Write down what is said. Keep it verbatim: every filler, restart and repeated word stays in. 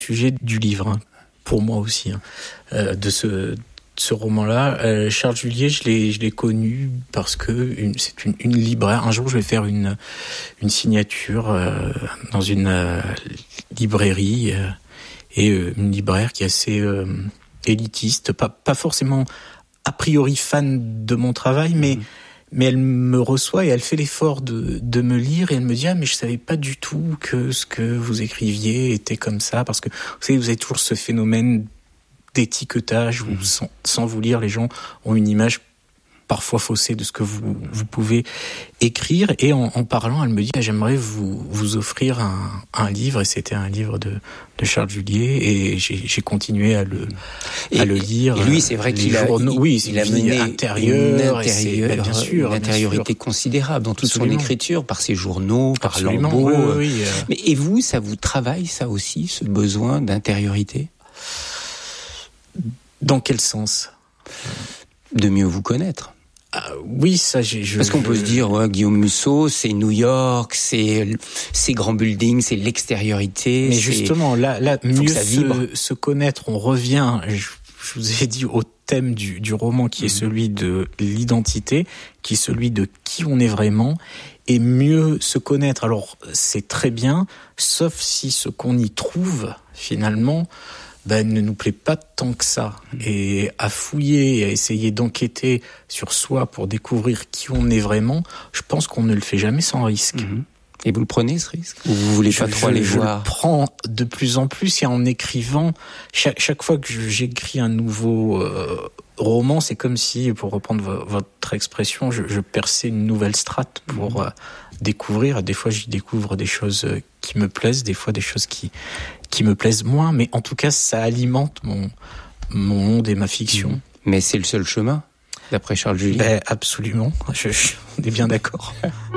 sujet du livre, hein, pour moi aussi, hein, euh, de ce... Ce roman-là, euh, Charles Julier, je l'ai, je l'ai connu parce que une, c'est une, une libraire. Un jour, je vais faire une, une signature euh, dans une euh, librairie euh, et euh, une libraire qui est assez euh, élitiste, pas, pas forcément a priori fan de mon travail, mais mmh. mais elle me reçoit et elle fait l'effort de, de me lire et elle me dit ah mais je savais pas du tout que ce que vous écriviez était comme ça, parce que vous savez vous avez toujours ce phénomène d'étiquetage où mmh. sans, sans vous lire, les gens ont une image parfois faussée de ce que vous, vous pouvez écrire. Et en, en parlant, elle me dit ah, j'aimerais vous, vous offrir un, un livre, et c'était un livre de, de Charles Julier, et j'ai, j'ai continué à le, et, à le lire. Et lui, c'est vrai qu'il a, journaux, il, oui, il a mené intérieur, une, intérieur, ben, bien sûr, une intériorité bien sûr. considérable dans toute Absolument. son écriture, par ses journaux, par Absolument, Lambeau. oui, oui, oui, euh... Mais et vous, ça vous travaille ça aussi, ce besoin d'intériorité? Dans quel sens? De mieux vous connaître. Ah, oui, ça, j'ai. Je, Parce qu'on je... peut se dire, ouais, Guillaume Musso, c'est New York, c'est ces grands buildings, c'est l'extériorité. Mais c'est... justement, là, là, mieux se, se connaître. On revient. Je, je vous ai dit au thème du, du roman, qui est mmh. celui de l'identité, qui est celui de qui on est vraiment, et mieux se connaître. Alors, c'est très bien, sauf si ce qu'on y trouve finalement. Ben, ne nous plaît pas tant que ça. Et à fouiller, à essayer d'enquêter sur soi pour découvrir qui on est vraiment, je pense qu'on ne le fait jamais sans risque. Mmh. Et vous le prenez, ce risque? Ou vous voulez pas je, trop je, aller je voir? Je le prends de plus en plus, et en écrivant, chaque, chaque fois que j'écris un nouveau euh, roman, c'est comme si, pour reprendre v- votre expression, je, je perçais une nouvelle strate pour mmh. euh, découvrir. Des fois, j'y découvre des choses qui me plaisent, des fois des choses qui qui me plaisent moins, mais en tout cas, ça alimente mon, mon monde et ma fiction. Mais c'est le seul chemin, d'après Charles Julier? Ben, absolument, je, je, on est bien d'accord.